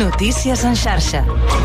Notícies en xarxa.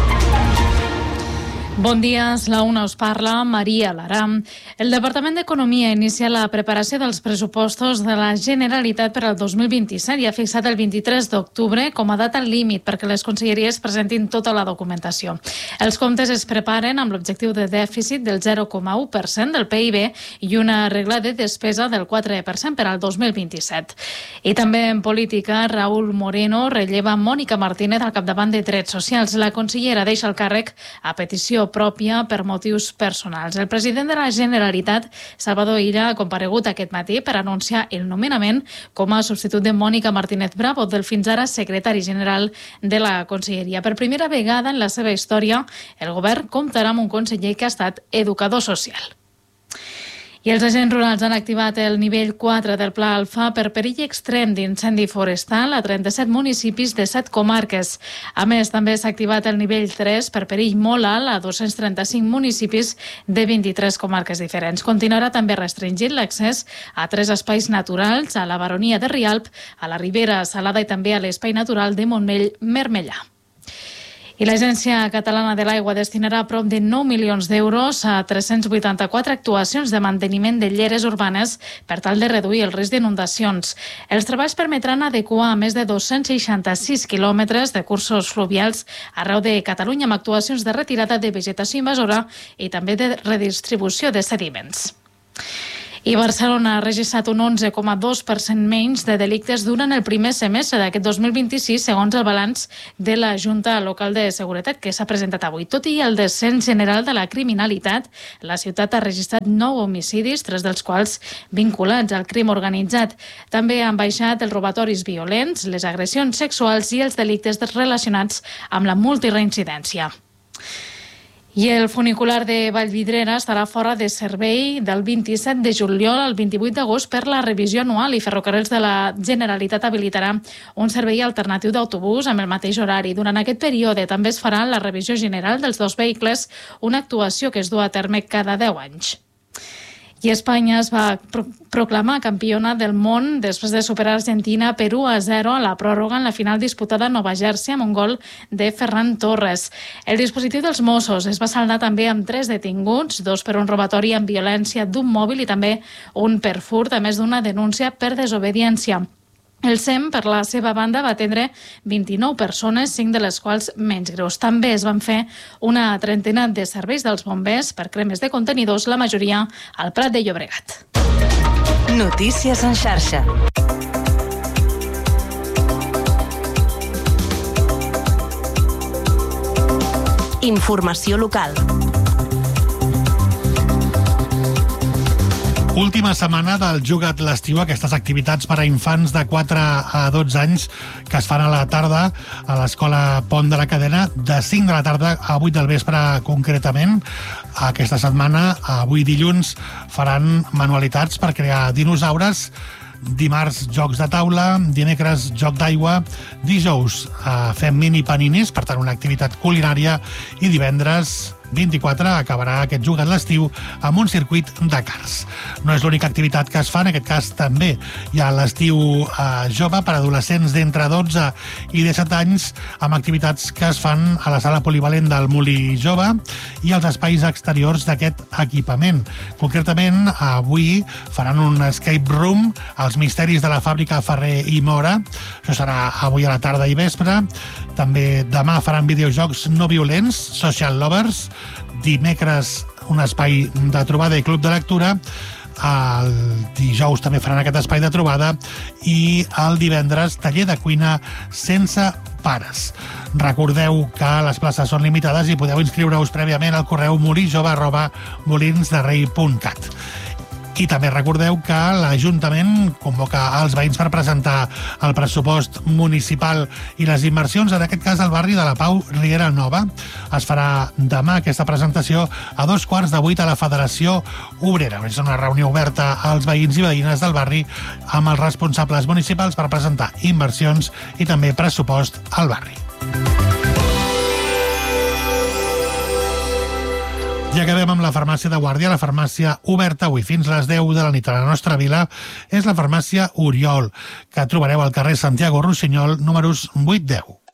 Bon dia, la UNA us parla, Maria Lara. El Departament d'Economia inicia la preparació dels pressupostos de la Generalitat per al 2027 i ha fixat el 23 d'octubre com a data límit perquè les conselleries presentin tota la documentació. Els comptes es preparen amb l'objectiu de dèficit del 0,1% del PIB i una regla de despesa del 4% per al 2027. I també en política, Raúl Moreno relleva Mònica Martínez al capdavant de Drets Socials. La consellera deixa el càrrec a petició pròpia per motius personals. El president de la Generalitat, Salvador Illa, ha comparegut aquest matí per anunciar el nomenament com a substitut de Mònica Martínez Bravo, del fins ara secretari general de la Conselleria. Per primera vegada en la seva història, el govern comptarà amb un conseller que ha estat educador social. I els agents rurals han activat el nivell 4 del Pla Alfa per perill extrem d'incendi forestal a 37 municipis de 7 comarques. A més, també s'ha activat el nivell 3 per perill molt alt a 235 municipis de 23 comarques diferents. Continuarà també restringint l'accés a 3 espais naturals, a la Baronia de Rialp, a la Ribera Salada i també a l'espai natural de Montmell-Mermellà. I l'Agència Catalana de l'Aigua destinarà prop de 9 milions d'euros a 384 actuacions de manteniment de lleres urbanes per tal de reduir el risc d'inundacions. Els treballs permetran adequar més de 266 quilòmetres de cursos fluvials arreu de Catalunya amb actuacions de retirada de vegetació invasora i també de redistribució de sediments. I Barcelona ha registrat un 11,2% menys de delictes durant el primer semestre d'aquest 2026, segons el balanç de la Junta Local de Seguretat, que s'ha presentat avui. Tot i el descens general de la criminalitat, la ciutat ha registrat 9 homicidis, 3 dels quals vinculats al crim organitzat. També han baixat els robatoris violents, les agressions sexuals i els delictes relacionats amb la multireincidència. I el funicular de Vallvidrera estarà fora de servei del 27 de juliol al 28 d'agost per la revisió anual i Ferrocarrils de la Generalitat habilitarà un servei alternatiu d'autobús amb el mateix horari. Durant aquest període també es farà la revisió general dels 2 vehicles, una actuació que es du a terme cada 10 anys. I Espanya es va proclamar campiona del món després de superar Argentina per 1-0 a la pròrroga en la final disputada a Nova Jersey amb un gol de Ferran Torres. El dispositiu dels Mossos es va saldar també amb 3 detinguts, 2 per un robatori amb violència d'un mòbil i també un per furt, a més d'una denúncia per desobediència. El SEM, per la seva banda, va atendre 29 persones, 5 de les quals menys greus. També es van fer una trentena de serveis dels bombers per cremes de contenidors, la majoria al Prat de Llobregat. Notícies en xarxa. Informació local. Última setmana del Juga't l'estiu, aquestes activitats per a infants de 4 a 12 anys que es fan a la tarda a l'Escola Pont de la Cadena, de 5 de la tarda a 8 del vespre concretament. Aquesta setmana, avui dilluns, faran manualitats per crear dinosaures. Dimarts, jocs de taula, dimecres, joc d'aigua, dijous fem mini paninis, per tant una activitat culinària, i divendres 24 acabarà aquest Juga't l'estiu amb un circuit de cars. No és l'única activitat que es fa, en aquest cas també hi ha l'estiu jove per adolescents d'entre 12 i 17 anys amb activitats que es fan a la sala polivalent del Molí Jove i als espais exteriors d'aquest equipament. Concretament, avui faran un escape room als misteris de la fàbrica Ferrer i Mora. Això serà avui a la tarda i vespre. També demà faran videojocs no violents, Social Lovers. Dimecres un espai de trobada i club de lectura. El dijous també faran aquest espai de trobada i el divendres taller de cuina sense pares. Recordeu que les places són limitades i podeu inscriure-us prèviament al correu molijove@molinsderei.cat. I també recordeu que l'Ajuntament convoca els veïns per presentar el pressupost municipal i les inversions, en aquest cas al barri de la Pau Riera Nova. Es farà demà aquesta presentació a 7:15 a la Federació Obrera. És una reunió oberta als veïns i veïnes del barri amb els responsables municipals per presentar inversions i també pressupost al barri. I acabem amb la farmàcia de Guàrdia, la farmàcia oberta avui fins les 10 de la nit a la nostra vila. És la farmàcia Oriol, que trobareu al carrer Santiago Rossinyol, números 8-10.